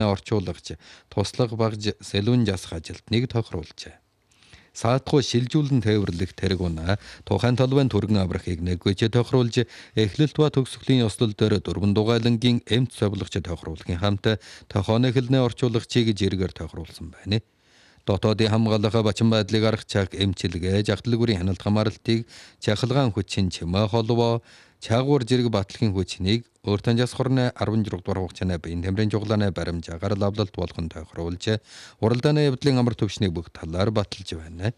орчуулагч туслах багж сэлүүн жасах ажилтныг тохируулжээ. Саатгүй шилжүүлэн тээвэрлэх тэрэг унаа тухайн толгойн түргэн аврахыг нэггүйж тохируулж эхлэлт ба төгсгөлийн ёслол дээр 4 дугайлангийн эмч совилгоч тохируулахын хамт тохооны эхлэлний орчуулагчийг жиргээр тохируулсан байна. Дотоодын хамгаалах бачин байдлыг арга чаг эмчилгээ жагтлагүрийн хяналт хамааралтыг чахалгаан хүчин чимээ холбоо чаагуур зэрэг батлагын хүчнийг өөртөө жасхорны 16 дугаар хугацааны биеийн тэмрийн жуглааны баримжаагаар лавлалт болгон тохируулж уралдааны явдлын амар төвшнийг бүх талаар баталж байна.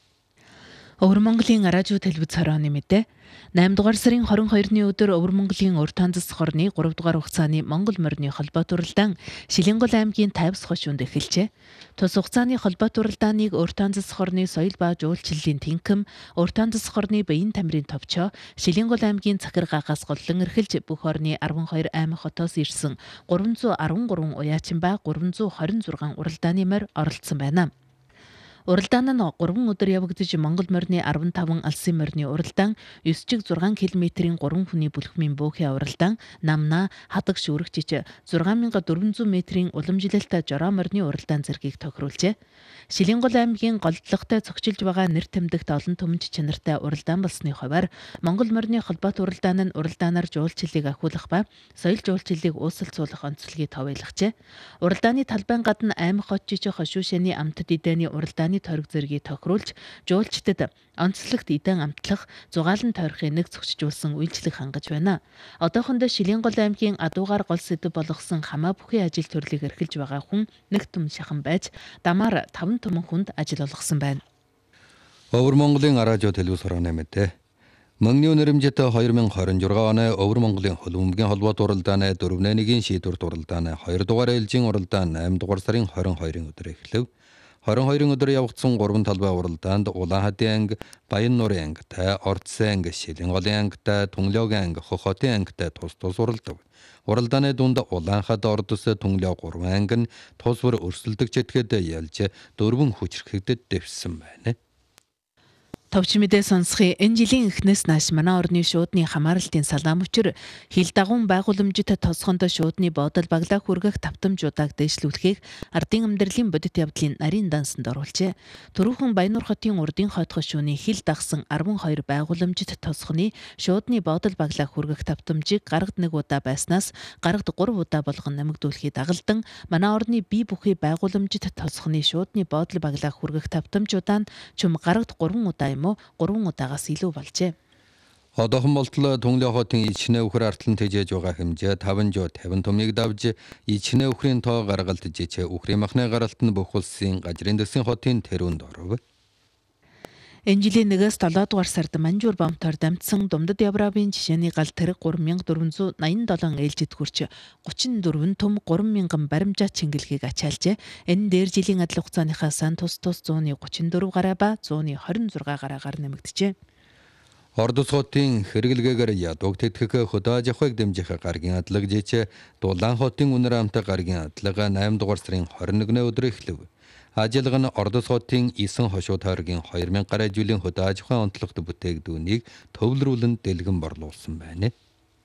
Өвөр Монголын радио телевиз хорооны мэдээ 8 дугаар сарын 22-ны өдөр Өвөр Монголын урт танзас хорны 3 дугаар хугацааны Монгол морины холбоот уралдаан Шилэнгол аймгийн Тайвс хошуунд эхэлжээ. Тус хугацааны холбоот уралдааныг урт танзас хорны соёл ба жуулчлалын тэнхэм, урт танзас хорны биеийн тамирын товчоо, Шилэнгол аймгийн Цахиргаагаас голлон эрхэлж бүх орны 12 аймаг хотоос ирсэн 313 уяачин ба 326 уралдааны морь оролцсон байна. Уралдаан нь 3 өдөр явагдаж Монгол морины 15 алсын морины уралдаан, 9 6 км-ийн 3 хүний бүлхмийн бөөхий уралдаан, намна хадаг шүүрэгчич 6400 м-ийн уламжилалтай жороо морины уралдаан зэргийг тохируулжээ. Шилэнгол аймгийн голдлоготой цогцолж байгаа нэр тэмдэгт олон түмэнч чанартай уралдаан болсны хувьар Монгол морины холбоот уралдаан нь уралдаанаар жуулчлалыг ахиулах ба соёл жуулчлалыг uusilцуулах онцлогийг товъёлгожээ. Уралдааны талбайн гадна аймаг хотчиж хошуушаны амтд эдэний уралдааны тойрог зэргийг тохируулж жуулчдад онцлогт эдэн амтлах зугаалan тойрохын нэг зохицуулсан үйлчлэг хангаж байна. Одоохондоо Шилэнгол аймгийн адуугаар гол сэдэв болгосон хамаа бүхий ажил төрлийг эрхэлж байгаа хүн нэг түм шахан байж дамаар 5 түмэн хүнд ажил олгосон байна. Өвөр Монголын радио телевиз хорооны мэдээ. Мөнгөний үнэрэмжтэй 2026 оны Өвөр Монголын хөлбөмбөгийн холбоот уралдааны 4-1-ийн шийдвэрт уралдааны 2 дугаар ээлжийн уралдаан 8 дугаар сарын 22-ын өдөр эхлэв. 22 өдөр явагдсан 3 талбай уралдаанд Улаанхадын анги, Баян нуурын ангитай, Орцсын анги, Шилэнголын ангитай, Түнглөөгийн анги, Хохотын ангитай тус уралдав. Уралдааны дунд Улаанхад Ордос Түнглөө 3 анги нь тус бүр өрсөлдөгч этгээд ялж 4 хүчрхэгдэд дэвшсэн байна. Товч мэдээ сонсхи энэ жилийн эхнээс нааш манай орны шуудны хамааралтын салаам өчр хил дагуун байгууламжит тосгондоо шуудны бодол баглаа хүргэх тавтамжуудыг дэвшлүүлэхийг ардын амьдралын бодит явдлын нарийн дансанд оруулжээ. Түрүүхэн Баяннуур хотын урдын хойд хошууны хил дагсан 12 байгууламжит тосгоны шуудны бодол баглаа хүргэх тавтамжийг гарагт 1 удаа байснаас гарагт 3 удаа болгон нэмэгдүүлэхийг дагалдан манай орны бие бүхий байгууламжит тосгоны шуудны бодол баглаа хүргэх тавтамжуудаа чум гарагт 3 удаа 3 удаагаас илүү болжээ. Одоохон болтол Түнглөө хотын ичнээ өхөр артлан тэжээж байгаа хэмжээ 550 түмийг давж ичнээ өхрийн тоо гаргалт жижээ өхрийн махны гаралт нь бүх улсын гажрын дэсийн хотын тэрүүнд оров. Энэ жилийн 1-ээс 7 дугаар сард Манжуур бомтоор дамжсан Думдад Явравын жишээний гал тэрэг 3487 ээлжид хүрч 34 түм 3000 баримжаа чингэлгийг ачаалжээ. Энэ дээр жилийн адил хугацааныхаа сан тус 134 гараа ба 126 гараагаар нэмэгджээ. Ордос хотын хэрэглгээгээр ядууг тэтгэх хөдөө аж ахуйг дэмжих гаргийн адлаг жичээ Дулаан хотын үнэр амтай гаргийн адлага 8 дугаар сарын 21-ны өдөр эхлэв. Ажиллага нь Ордос хотын 9 хошуу тойргийн 2000 гаруй жилийн хөдөө аж ахуйн онцлогт бүтээгдүүнийг төвлөрүүлэн дэлгэн борлуулсан байна.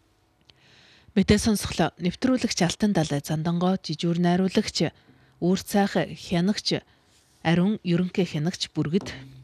Мэдээ сонсголоо нэвтрүүлэгч Алтан далай Зандонгоо жижүүр найруулагч Үүр цаах хянагч Ариун ерөнхий хянагч Бүргэд